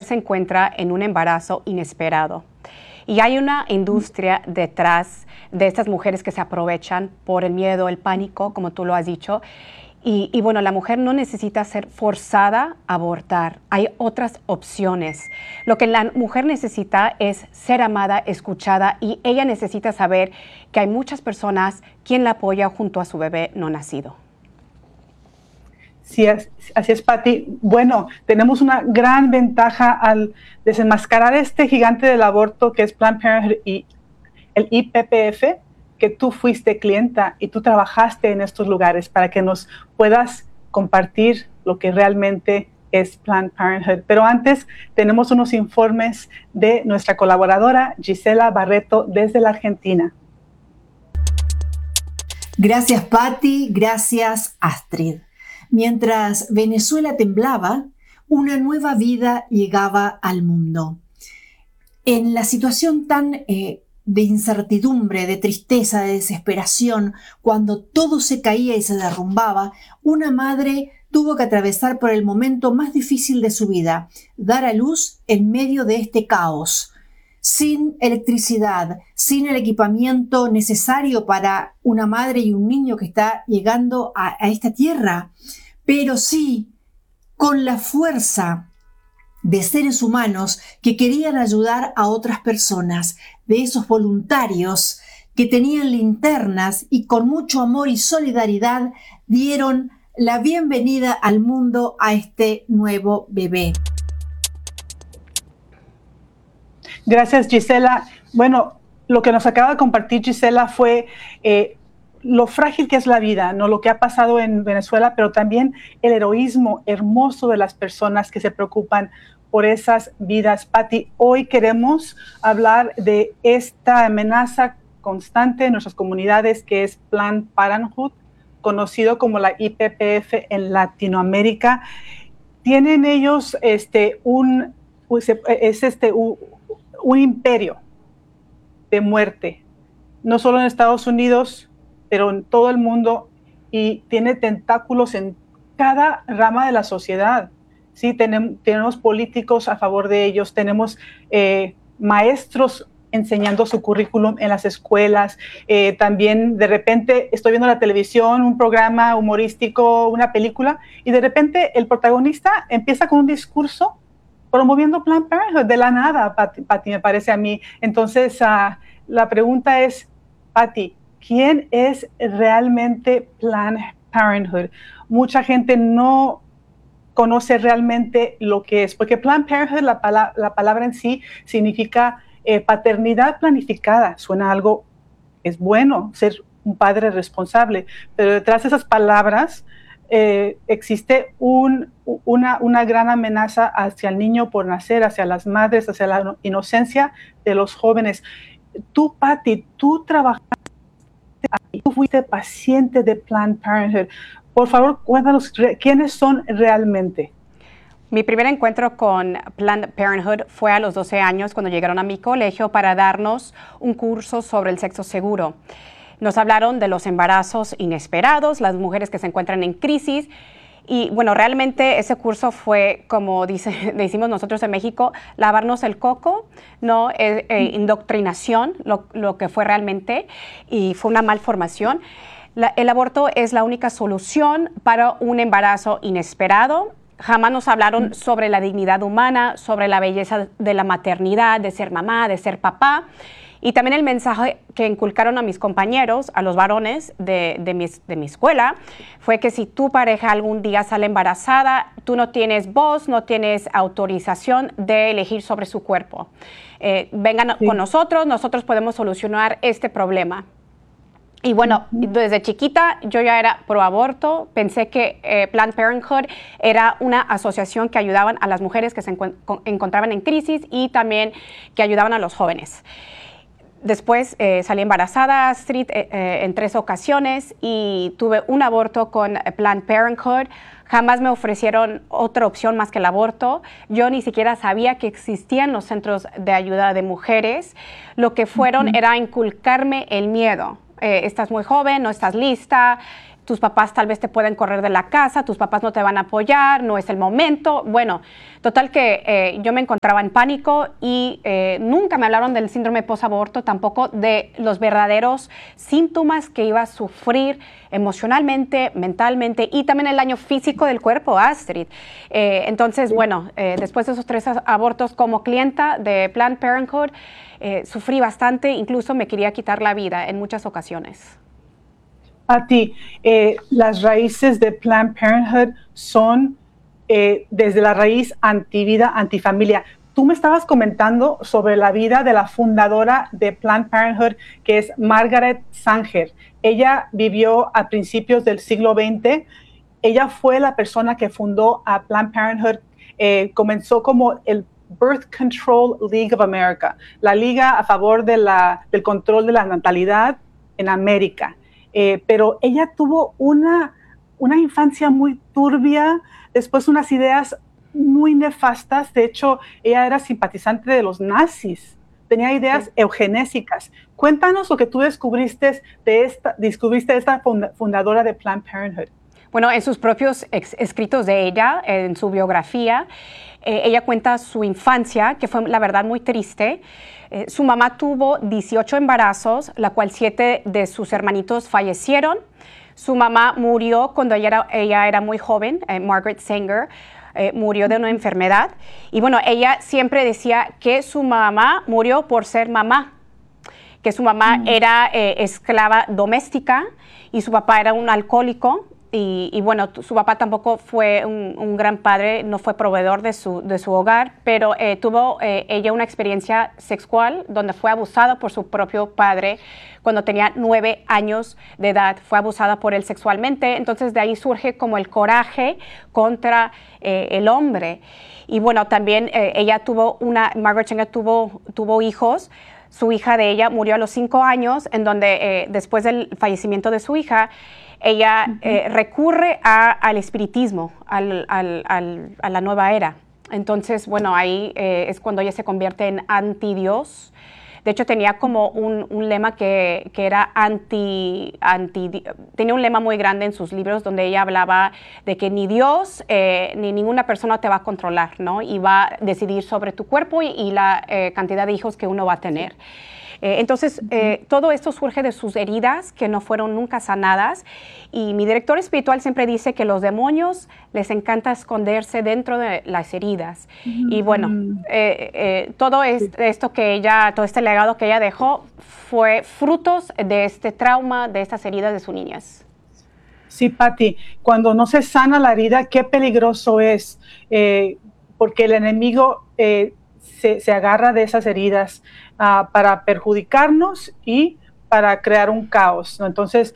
se encuentra en un embarazo inesperado. Y hay una industria detrás de estas mujeres que se aprovechan por el miedo, el pánico, como tú lo has dicho. Y bueno, la mujer no necesita ser forzada a abortar. Hay otras opciones. Lo que la mujer necesita es ser amada, escuchada, y ella necesita saber que hay muchas personas quien la apoya junto a su bebé no nacido. Sí, así es, Pati. Bueno, tenemos una gran ventaja al desenmascarar este gigante del aborto que es Planned Parenthood y el IPPF, que tú fuiste clienta y tú trabajaste en estos lugares para que nos puedas compartir lo que realmente es Planned Parenthood. Pero antes tenemos unos informes de nuestra colaboradora Gisela Barreto desde la Argentina. Gracias, Patti. Gracias, Astrid. Mientras Venezuela temblaba, una nueva vida llegaba al mundo. En la situación tan de incertidumbre, de tristeza, de desesperación, cuando todo se caía y se derrumbaba, una madre tuvo que atravesar por el momento más difícil de su vida, dar a luz en medio de este caos. Sin electricidad, sin el equipamiento necesario para una madre y un niño que está llegando a esta tierra, pero sí con la fuerza de seres humanos que querían ayudar a otras personas, de esos voluntarios que tenían linternas y con mucho amor y solidaridad dieron la bienvenida al mundo a este nuevo bebé. Gracias, Gisela. Bueno, lo que nos acaba de compartir Gisela fue lo frágil que es la vida, ¿no? Lo que ha pasado en Venezuela, pero también el heroísmo hermoso de las personas que se preocupan por esas vidas. Patti, hoy queremos hablar de esta amenaza constante en nuestras comunidades que es Planned Parenthood, conocido como la IPPF en Latinoamérica. Tienen ellos un imperio de muerte, no solo en Estados Unidos, pero en todo el mundo, y tiene tentáculos en cada rama de la sociedad. Sí, tenemos políticos a favor de ellos, tenemos maestros enseñando su currículum en las escuelas, también de repente estoy viendo la televisión, un programa humorístico, una película, y de repente el protagonista empieza con un discurso promoviendo Planned Parenthood de la nada, Patti, me parece a mí. Entonces, la pregunta es, Patti, ¿quién es realmente Planned Parenthood? Mucha gente no conoce realmente lo que es, porque Planned Parenthood, la palabra en sí, significa paternidad planificada. Suena algo, es bueno ser un padre responsable, pero detrás de esas palabras existe una gran amenaza hacia el niño por nacer, hacia las madres, hacia la inocencia de los jóvenes. Tú, Patti, tú trabajaste ahí, tú fuiste paciente de Planned Parenthood. Por favor, cuéntanos quiénes son realmente. Mi primer encuentro con Planned Parenthood fue a los 12 años cuando llegaron a mi colegio para darnos un curso sobre el sexo seguro. Nos hablaron de los embarazos inesperados, las mujeres que se encuentran en crisis. Y bueno, realmente ese curso fue, como decimos nosotros en México, lavarnos el coco, ¿no? Indoctrinación, lo que fue realmente, y fue una malformación. El aborto es la única solución para un embarazo inesperado. Jamás nos hablaron sobre la dignidad humana, sobre la belleza de la maternidad, de ser mamá, de ser papá. Y también el mensaje que inculcaron a mis compañeros, a los varones de mi escuela, fue que si tu pareja algún día sale embarazada, tú no tienes voz, no tienes autorización de elegir sobre su cuerpo. Vengan con nosotros podemos solucionar este problema. Y bueno, desde chiquita yo ya era pro aborto, pensé que Planned Parenthood era una asociación que ayudaban a las mujeres que se encontraban en crisis y también que ayudaban a los jóvenes. Después salí embarazada, Astrid, en 3 ocasiones y tuve un aborto con Planned Parenthood. Jamás me ofrecieron otra opción más que el aborto. Yo ni siquiera sabía que existían los centros de ayuda de mujeres. Lo que fueron era inculcarme el miedo. Estás muy joven, no estás lista, tus papás tal vez te pueden correr de la casa, tus papás no te van a apoyar, no es el momento. Bueno, total que yo me encontraba en pánico y nunca me hablaron del síndrome posaborto, tampoco de los verdaderos síntomas que iba a sufrir emocionalmente, mentalmente y también el daño físico del cuerpo, Astrid. Entonces, bueno, después de esos 3 abortos como clienta de Planned Parenthood, sufrí bastante, incluso me quería quitar la vida en muchas ocasiones. Pati, las raíces de Planned Parenthood son desde la raíz antivida, antifamilia. Tú me estabas comentando sobre la vida de la fundadora de Planned Parenthood, que es Margaret Sanger. Ella vivió a principios del siglo XX. Ella fue la persona que fundó a Planned Parenthood. Comenzó como el Birth Control League of America, la liga a favor de del control de la natalidad en América. Pero ella tuvo una infancia muy turbia, después unas ideas muy nefastas. De hecho, ella era simpatizante de los nazis, tenía ideas eugenésicas. Cuéntanos lo que tú descubriste de esta fundadora de Planned Parenthood. Bueno, en sus propios escritos de ella, en su biografía, ella cuenta su infancia, que fue la verdad muy triste. Su mamá tuvo 18 embarazos, la cual 7 de sus hermanitos fallecieron. Su mamá murió cuando ella era muy joven, Margaret Sanger, murió de una enfermedad. Y bueno, ella siempre decía que su mamá murió por ser mamá, que su mamá era esclava doméstica y su papá era un alcohólico. Y bueno, su papá tampoco fue un gran padre, no fue proveedor de su hogar, pero tuvo ella una experiencia sexual donde fue abusada por su propio padre cuando tenía 9 años de edad. Fue abusada por él sexualmente, entonces de ahí surge como el coraje contra el hombre. Y bueno, también Margaret Sanger tuvo hijos. Su hija de ella murió a los 5 años, en donde después del fallecimiento de su hija, ella recurre al espiritismo, a la nueva era. Entonces, bueno, ahí es cuando ella se convierte en anti-Dios. De hecho, tenía como un lema que era tenía un lema muy grande en sus libros donde ella hablaba de que ni Dios ni ninguna persona te va a controlar, ¿no? Y va a decidir sobre tu cuerpo y la cantidad de hijos que uno va a tener. Entonces, todo esto surge de sus heridas que no fueron nunca sanadas, y mi director espiritual siempre dice que los demonios les encanta esconderse dentro de las heridas. Y bueno, todo este legado que ella dejó fue frutos de este trauma, de estas heridas de su niñez. Sí, Pati, cuando no se sana la herida, qué peligroso es, porque el enemigo se agarra de esas heridas para perjudicarnos y para crear un caos, ¿no? Entonces,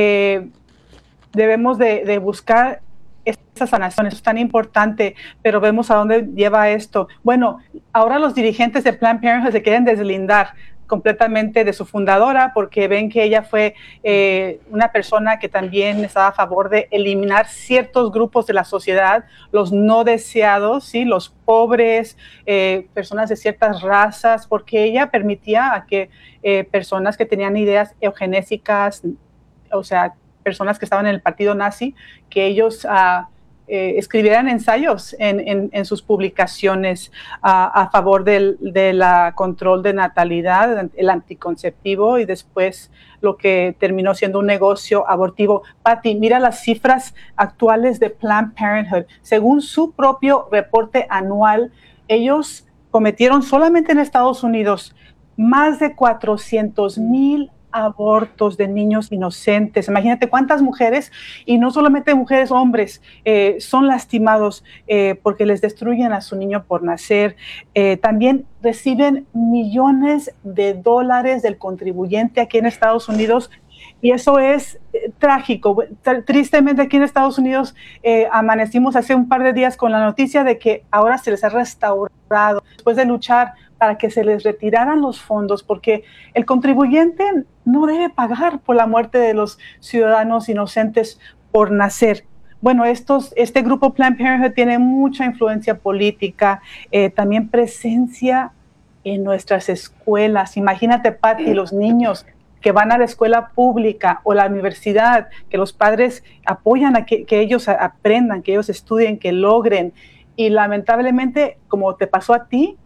debemos de buscar esa sanación. Eso es tan importante, pero vemos a dónde lleva esto. Bueno, ahora los dirigentes de Planned Parenthood se quieren deslindar completamente de su fundadora, porque ven que ella fue una persona que también estaba a favor de eliminar ciertos grupos de la sociedad, los no deseados, ¿sí? Los pobres, personas de ciertas razas, porque ella permitía a que personas que tenían ideas eugenésicas, o sea, personas que estaban en el partido nazi, que ellos escribieran ensayos en sus publicaciones a favor del control de natalidad, el anticonceptivo, y después lo que terminó siendo un negocio abortivo. Pati, mira las cifras actuales de Planned Parenthood. Según su propio reporte anual, ellos cometieron solamente en Estados Unidos más de 400,000 abortos de niños inocentes. Imagínate cuántas mujeres, y no solamente mujeres, hombres, son lastimados porque les destruyen a su niño por nacer. También reciben millones de dólares del contribuyente aquí en Estados Unidos, y eso es trágico. Tristemente aquí en Estados Unidos amanecimos hace un par de días con la noticia de que ahora se les ha restaurado después de luchar para que se les retiraran los fondos, porque el contribuyente no debe pagar por la muerte de los ciudadanos inocentes por nacer. Bueno, este grupo Planned Parenthood tiene mucha influencia política, también presencia en nuestras escuelas. Imagínate, Pati, los niños que van a la escuela pública o la universidad, que los padres apoyan a que ellos aprendan, que ellos estudien, que logren. Y lamentablemente, como te pasó a ti,